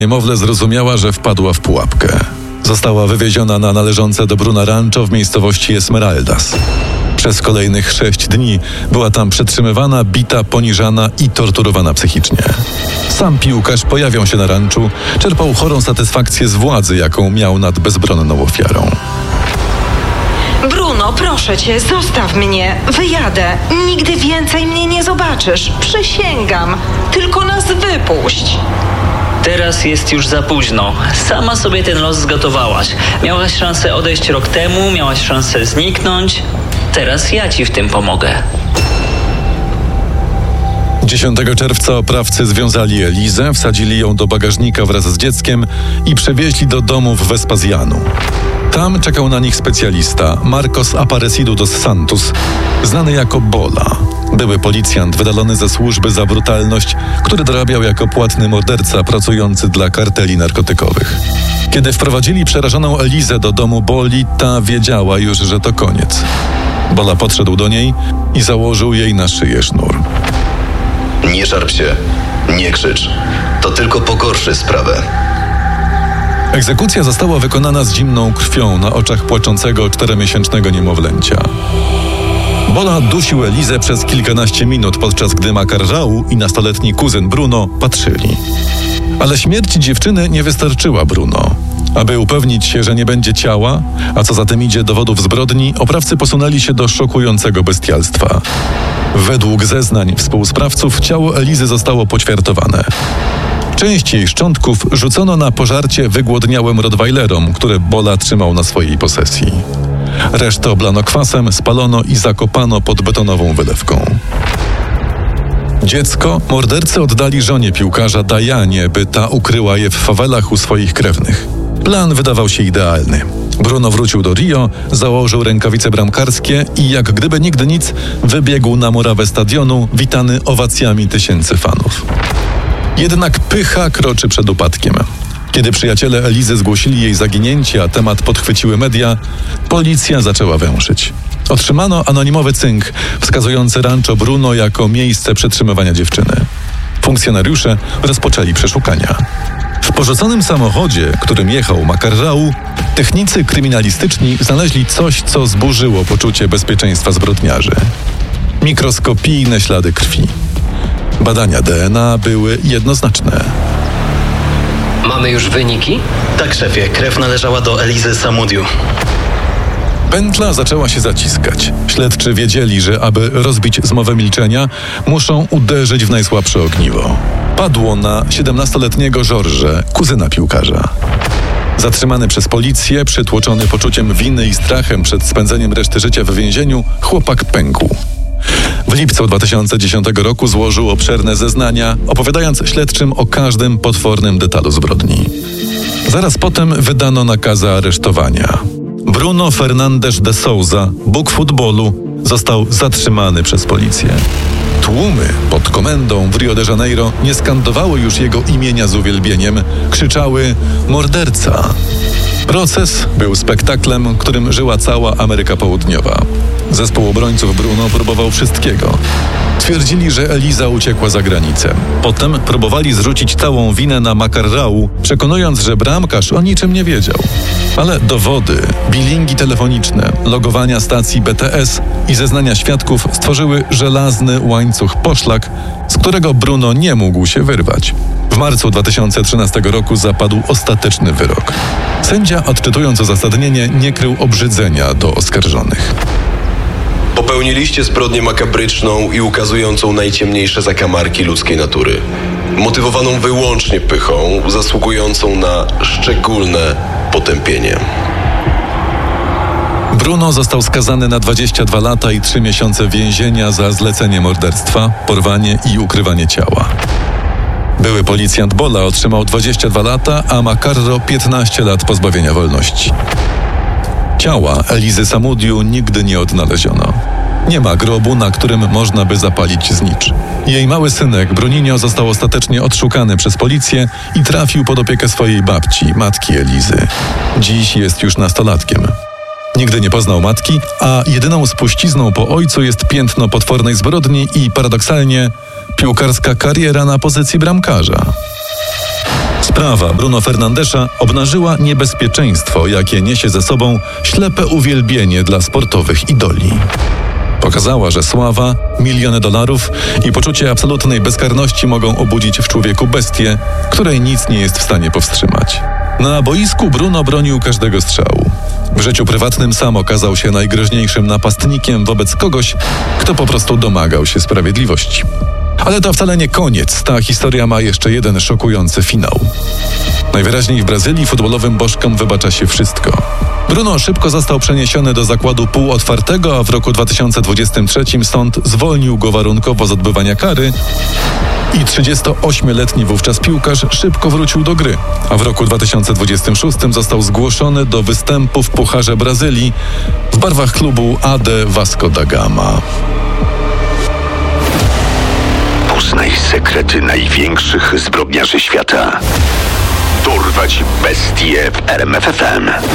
Niemowlę zrozumiała, że wpadła w pułapkę. Została wywieziona na należące do Bruna rancho w miejscowości Esmeraldas. Przez kolejnych 6 dni była tam przetrzymywana, bita, poniżana i torturowana psychicznie. Sam piłkarz pojawiał się na ranczu, czerpał chorą satysfakcję z władzy, jaką miał nad bezbronną ofiarą. Bruno, proszę cię, zostaw mnie. Wyjadę. Nigdy więcej mnie nie zobaczysz. Przysięgam. Tylko nas wypuść. Teraz jest już za późno. Sama sobie ten los zgotowałaś. Miałaś szansę odejść rok temu, miałaś szansę zniknąć. Teraz ja ci w tym pomogę. 10 czerwca oprawcy związali Elizę, wsadzili ją do bagażnika wraz z dzieckiem i przewieźli do domu w Vespasianu. Tam czekał na nich specjalista, Marcos Aparecido dos Santos, znany jako Bola. Były policjant wydalony ze służby za brutalność, który dorabiał jako płatny morderca pracujący dla karteli narkotykowych. Kiedy wprowadzili przerażoną Elizę do domu Boli, ta wiedziała już, że to koniec. Bola podszedł do niej i założył jej na szyję sznur. Nie szarp się, nie krzycz. To tylko pogorszy sprawę. Egzekucja została wykonana z zimną krwią na oczach płaczącego 4-miesięcznego niemowlęcia. Bola dusił Elizę przez kilkanaście minut, podczas gdy Macarrão i nastoletni kuzyn Bruno patrzyli. Ale śmierć dziewczyny nie wystarczyła Bruno. Aby upewnić się, że nie będzie ciała, a co za tym idzie dowodów zbrodni, oprawcy posunęli się do szokującego bestialstwa. Według zeznań współsprawców ciało Elizy zostało poćwiartowane. Część jej szczątków rzucono na pożarcie wygłodniałym rottweilerom, które Bola trzymał na swojej posesji. Resztę oblano kwasem, spalono i zakopano pod betonową wylewką. Dziecko mordercy oddali żonie piłkarza Dianie, by ta ukryła je w fawelach u swoich krewnych. Plan wydawał się idealny. Bruno wrócił do Rio, założył rękawice bramkarskie i jak gdyby nigdy nic wybiegł na murawę stadionu, witany owacjami tysięcy fanów. Jednak pycha kroczy przed upadkiem. Kiedy przyjaciele Elizy zgłosili jej zaginięcie, a temat podchwyciły media, policja zaczęła węszyć. Otrzymano anonimowy cynk wskazujący rancho Bruno jako miejsce przetrzymywania dziewczyny. Funkcjonariusze rozpoczęli przeszukania. W porzuconym samochodzie, którym jechał Macarrão, technicy kryminalistyczni znaleźli coś, co zburzyło poczucie bezpieczeństwa zbrodniarzy. Mikroskopijne ślady krwi. Badania DNA były jednoznaczne. Mamy już wyniki? Tak, szefie, krew należała do Elizy Samudiu. Pętla zaczęła się zaciskać. Śledczy wiedzieli, że aby rozbić zmowę milczenia, muszą uderzyć w najsłabsze ogniwo. Padło na 17-letniego George, kuzyna piłkarza. Zatrzymany przez policję, przytłoczony poczuciem winy i strachem przed spędzeniem reszty życia w więzieniu, chłopak pękł. W lipcu 2010 roku złożył obszerne zeznania, opowiadając śledczym o każdym potwornym detalu zbrodni. Zaraz potem wydano nakaz aresztowania. Bruno Fernandes de Souza, Bóg futbolu, został zatrzymany przez policję. Tłumy pod komendą w Rio de Janeiro nie skandowały już jego imienia z uwielbieniem, krzyczały morderca. Proces był spektaklem, którym żyła cała Ameryka Południowa. Zespół obrońców Bruno próbował wszystkiego. Twierdzili, że Eliza uciekła za granicę. Potem próbowali zrzucić całą winę na Macarrão, przekonując, że bramkarz o niczym nie wiedział. Ale dowody, bilingi telefoniczne, logowania stacji BTS i zeznania świadków stworzyły żelazny łańcuch poszlak, z którego Bruno nie mógł się wyrwać. W marcu 2013 roku zapadł ostateczny wyrok. Sędzia, odczytując uzasadnienie, nie krył obrzydzenia do oskarżonych. Popełniliście zbrodnię makabryczną i ukazującą najciemniejsze zakamarki ludzkiej natury. Motywowaną wyłącznie pychą, zasługującą na szczególne potępienie. Bruno został skazany na 22 lata i 3 miesiące więzienia za zlecenie morderstwa, porwanie i ukrywanie ciała. Były policjant Bola otrzymał 22 lata, a Macarrão 15 lat pozbawienia wolności. Ciała Elizy Samudiu nigdy nie odnaleziono. Nie ma grobu, na którym można by zapalić znicz. Jej mały synek Bruninho został ostatecznie odszukany przez policję i trafił pod opiekę swojej babci, matki Elizy. Dziś jest już nastolatkiem. Nigdy nie poznał matki, a jedyną spuścizną po ojcu jest piętno potwornej zbrodni i paradoksalnie piłkarska kariera na pozycji bramkarza. Sprawa Bruno Fernandesza obnażyła niebezpieczeństwo, jakie niesie ze sobą ślepe uwielbienie dla sportowych idoli. Pokazała, że sława, miliony dolarów i poczucie absolutnej bezkarności mogą obudzić w człowieku bestię, której nic nie jest w stanie powstrzymać. Na boisku Bruno bronił każdego strzału. W życiu prywatnym sam okazał się najgroźniejszym napastnikiem wobec kogoś, kto po prostu domagał się sprawiedliwości. Ale to wcale nie koniec. Ta historia ma jeszcze jeden szokujący finał. Najwyraźniej w Brazylii futbolowym bożkom wybacza się wszystko. Bruno szybko został przeniesiony do zakładu półotwartego, a w roku 2023 sąd zwolnił go warunkowo z odbywania kary i 38-letni wówczas piłkarz szybko wrócił do gry, a w roku 2026 został zgłoszony do występu w Pucharze Brazylii w barwach klubu AD Vasco da Gama. Poznaj sekrety największych zbrodniarzy świata. Dorwać bestie w RMF FM.